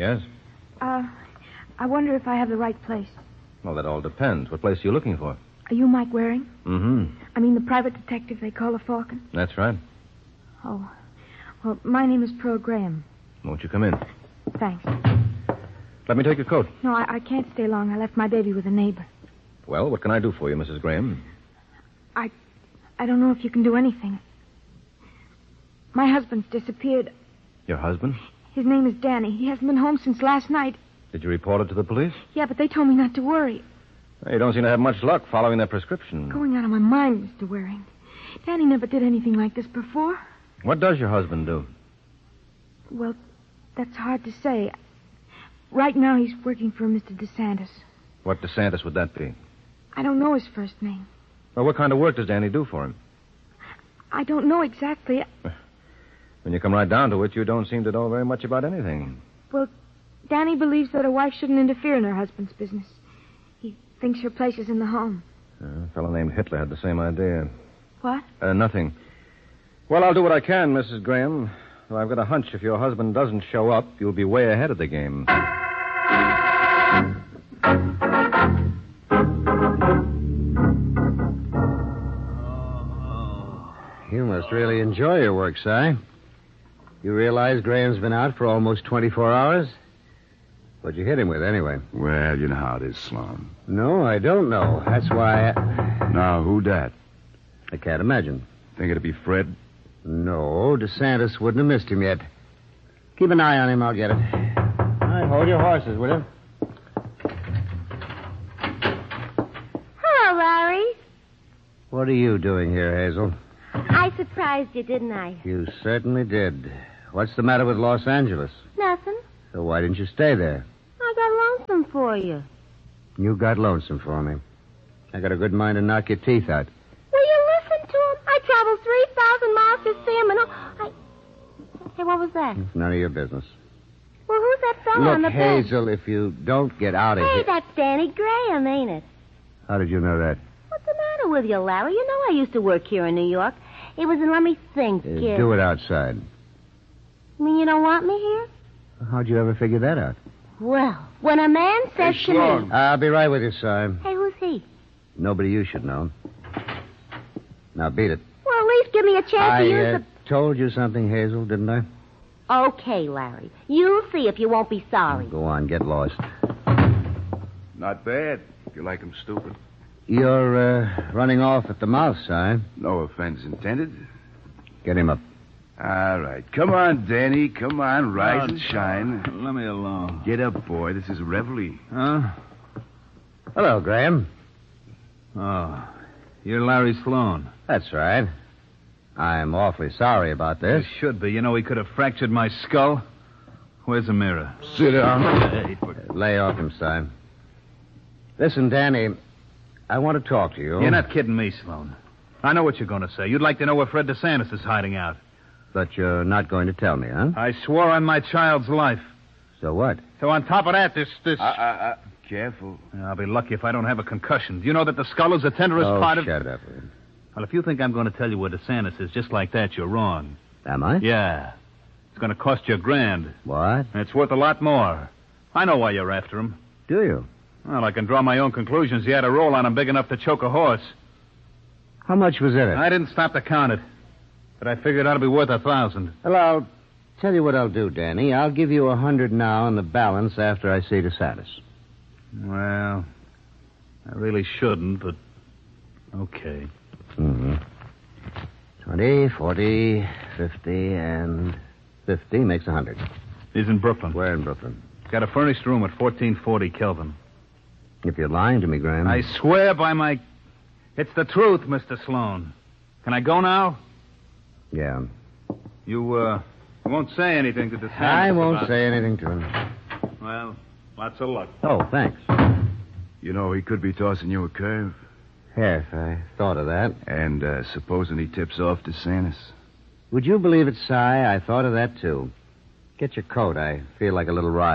Yes? I wonder if I have the right place. Well, that all depends. What place are you looking for? Are you Mike Waring? Mm-hmm. I mean the private detective they call a Falcon? That's right. Oh. Well, my name is Pearl Graham. Won't you come in? Thanks. Let me take your coat. No, I can't stay long. I left my baby with a neighbor. Well, what can I do for you, Mrs. Graham? I don't know if you can do anything. My husband's disappeared. Your husband? His name is Danny. He hasn't been home since last night. Did you report it to the police? Yeah, but they told me not to worry. Well, you don't seem to have much luck following their prescription. Going out of my mind, Mr. Waring. Danny never did anything like this before. What does your husband do? Well, that's hard to say. Right now he's working for Mr. DeSantis. What DeSantis would that be? I don't know his first name. Well, what kind of work does Danny do for him? I don't know exactly. When you come right down to it, you don't seem to know very much about anything. Well, Danny believes that a wife shouldn't interfere in her husband's business. He thinks her place is in the home. A fellow named Hitler had the same idea. What? Nothing. Well, I'll do what I can, Mrs. Graham. Though I've got a hunch if your husband doesn't show up, you'll be way ahead of the game. You must really enjoy your work, Si. You realize Graham's been out for almost 24 hours? What'd you hit him with, anyway? Well, you know how it is, Sloan. No, I don't know. That's why Now, who dat? I can't imagine. Think it'd be Fred? No, DeSantis wouldn't have missed him yet. Keep an eye on him. I'll get it. All right, hold your horses, will you? Hello, Larry. What are you doing here, Hazel? I surprised you, didn't I? You certainly did. What's the matter with Los Angeles? Nothing. So why didn't you stay there? I got lonesome for you. You got lonesome for me. I got a good mind to knock your teeth out. Will you listen to him? I traveled 3,000 miles to see him, and Hey, what was that? It's none of your business. Well, who's that fellow on the Look, bench? Hazel, if you don't get out of Hey, here... that's Danny Graham, ain't it? How did you know that? What's the matter with you, Larry? You know I used to work here in New York. It was in, let me think, kid. Do it outside. You mean you don't want me here? How'd you ever figure that out? Well, when a man says to me... I'll be right with you, Si. Hey, who's he? Nobody you should know. Now, beat it. Well, at least give me a chance to use I told you something, Hazel, didn't I? the... Okay, Larry. You'll see if you won't be sorry. Go on, get lost. Not bad, if you like 'em stupid. You're running off at the mouth, Si. No offense intended. Get him up. All right. Come on, Danny. Come on, rise and shine. Let me alone. Get up, boy. This is reveille. Huh? Hello, Graham. Oh, you're Larry Sloan. That's right. I'm awfully sorry about You this. should be. You know he could have fractured my skull. Where's the mirror? Sit down. Hey, Lay off him, Si. Listen, Danny, I want to talk to you. You're not kidding me, Sloan. I know what you're going to say. You'd like to know where Fred DeSantis is hiding out. But you're not going to tell me, huh? I swore on my child's life. So what? So on top of that, this... Careful. I'll be lucky if I don't have a concussion. Do you know that the skull is the tenderest part of... shut up. Well, if you think I'm going to tell you where DeSantis is just like that, you're wrong. Am I? Yeah. It's going to cost you $1,000. What? And it's worth a lot more. I know why you're after him. Do you? Well, I can draw my own conclusions. You had a roll on him big enough to choke a horse. How much was in it? I didn't stop to count it. But I figured it ought to be worth 1,000. Well, I'll tell you what I'll do, Danny. I'll give you 100 now and the balance after I see DeSantis. Well, I really shouldn't, but okay. Mm-hmm. 20, 40, 50, and 50 makes 100. He's in Brooklyn. Where in Brooklyn? Got a furnished room at 1440 Kelvin. If you're lying to me, Graham. I swear by my... It's the truth, Mr. Sloan. Can I go now? Yeah. You won't say anything to DeSantis I won't about say anything to him. Well, lots of luck. Oh, thanks. You know, he could be tossing you a curve. Yes, I thought of that. And supposing he tips off DeSantis. Would you believe it, Si? I thought of that, too. Get your coat. I feel like a little ride.